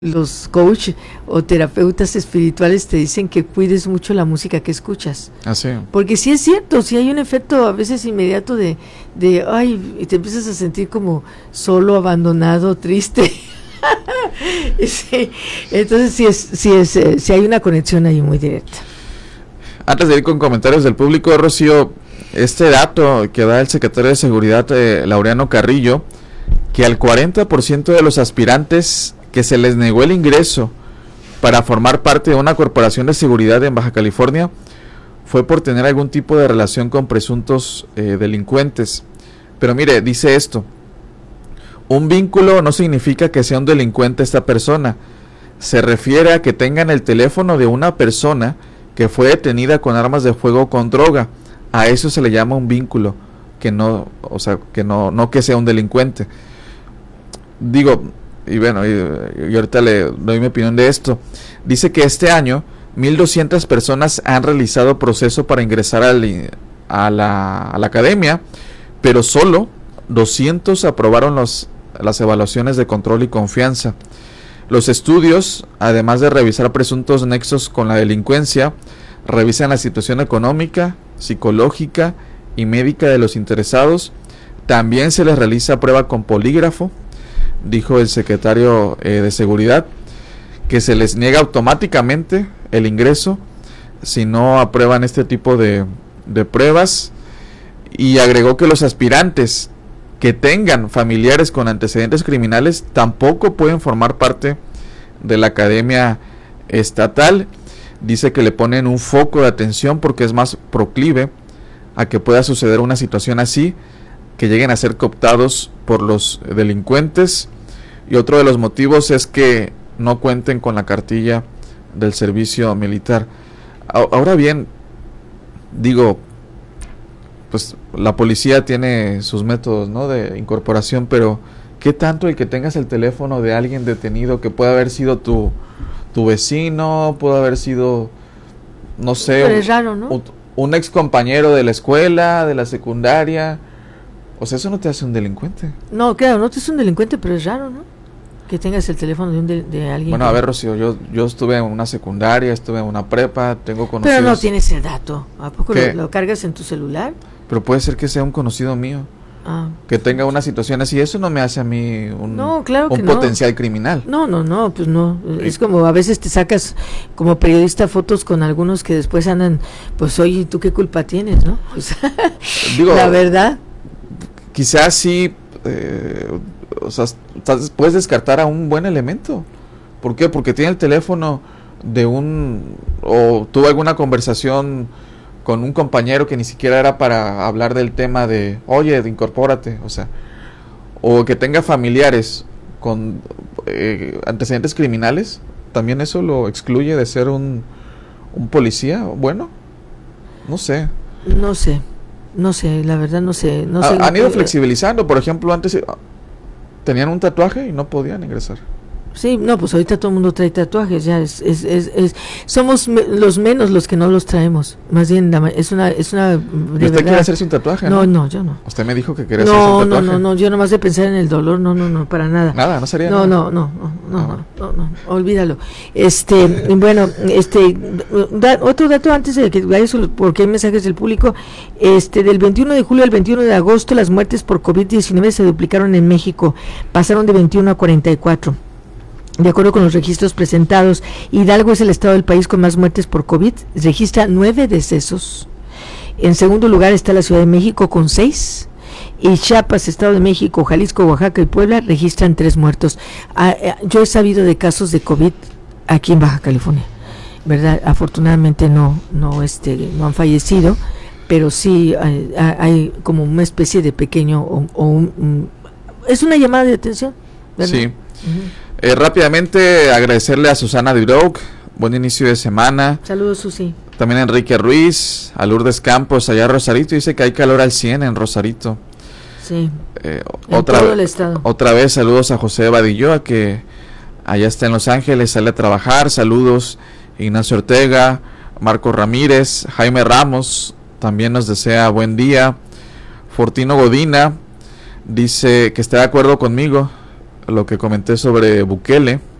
los coach o terapeutas espirituales te dicen que cuides mucho la música que escuchas. Así. Porque sí es cierto, sí hay un efecto a veces inmediato de ay, y te empiezas a sentir como solo, abandonado, triste. Sí, entonces sí hay una conexión ahí muy directa. Antes de ir con comentarios del público, Rocío, este dato que da el secretario de Seguridad, Laureano Carrillo, que al 40% de los aspirantes que se les negó el ingreso para formar parte de una corporación de seguridad en Baja California fue por tener algún tipo de relación con presuntos delincuentes. Pero mire, dice esto: un vínculo no significa que sea un delincuente esta persona. Se refiere a que tengan el teléfono de una persona que fue detenida con armas de fuego o con droga. A eso se le llama un vínculo, que no, o sea, que no que sea un delincuente. Digo, y bueno, y ahorita le doy mi opinión de esto. Dice que este año 1,200 personas han realizado proceso para ingresar a la academia, pero solo 200 aprobaron las evaluaciones de control y confianza. Los estudios, además de revisar presuntos nexos con la delincuencia, revisan la situación económica, psicológica y médica de los interesados. También se les realiza prueba con polígrafo. Dijo el secretario de Seguridad que se les niega automáticamente el ingreso si no aprueban este tipo de pruebas, y agregó que los aspirantes que tengan familiares con antecedentes criminales tampoco pueden formar parte de la academia estatal. Dice que le ponen un foco de atención porque es más proclive a que pueda suceder una situación así, que lleguen a ser cooptados por los delincuentes. Y otro de los motivos es que no cuenten con la cartilla del servicio militar. Ahora bien, digo, pues la policía tiene sus métodos, ¿no?, de incorporación, pero ¿qué tanto el que tengas el teléfono de alguien detenido que puede haber sido tu vecino, puede haber sido, no sé, pero es raro, ¿no?, un ex compañero de la escuela, de la secundaria? O sea, eso no te hace un delincuente. No, claro, no te hace un delincuente, pero es raro, ¿no?, que tengas el teléfono de alguien. Bueno, a ver, Rocío, yo estuve en una secundaria, estuve en una prepa, tengo conocidos. Pero no tienes el dato. ¿A poco lo cargas en tu celular? Pero puede ser que sea un conocido mío. Que tenga una situación así. Eso no me hace a mí un potencial criminal. No, pues no. Sí. Es como a veces te sacas como periodista fotos con algunos que después andan, pues oye, ¿tú qué culpa tienes, no? Pues, digo, la verdad. Quizás sí, o sea, puedes descartar a un buen elemento. ¿Por qué? Porque tiene el teléfono o tuvo alguna conversación con un compañero que ni siquiera era para hablar del tema de, oye, incorpórate, o sea, o que tenga familiares con antecedentes criminales. También eso lo excluye de ser un policía. Bueno, no sé, la verdad no sé. Han ido flexibilizando. Por ejemplo, antes tenían un tatuaje y no podían ingresar. Sí, no, pues ahorita todo el mundo trae tatuajes, ya somos los menos los que no los traemos. Más bien es una ¿Y usted quiere hacerse un tatuaje? No, yo no. Usted me dijo que quería hacerse un tatuaje. No, yo nomás de pensar en el dolor, no, para nada. Nada, no sería nada. No, olvídalo. Bueno, otro dato antes de que vayas, porque hay mensajes del público. Del 21 de julio al 21 de agosto, las muertes por COVID-19 se duplicaron en México, pasaron de 21 a 44. De acuerdo con los registros presentados, Hidalgo es el estado del país con más muertes por COVID, registra 9 decesos. En segundo lugar está la Ciudad de México con 6, y Chiapas, Estado de México, Jalisco, Oaxaca y Puebla registran 3 muertos. Yo he sabido de casos de COVID aquí en Baja California, ¿verdad? Afortunadamente no han fallecido, pero sí hay como una especie de pequeño es una llamada de atención, ¿verdad? Sí. Rápidamente agradecerle a Susana Duroc, buen inicio de semana. Saludos, Susi. También a Enrique Ruiz, a Lourdes Campos, allá en Rosarito, dice que hay calor al 100 en Rosarito. Sí, en todo el estado. Otra vez saludos a José Badilloa, que allá está en Los Ángeles, sale a trabajar. Saludos Ignacio Ortega, Marco Ramírez, Jaime Ramos, también nos desea buen día. Fortino Godina dice que está de acuerdo conmigo lo que comenté sobre Bukele.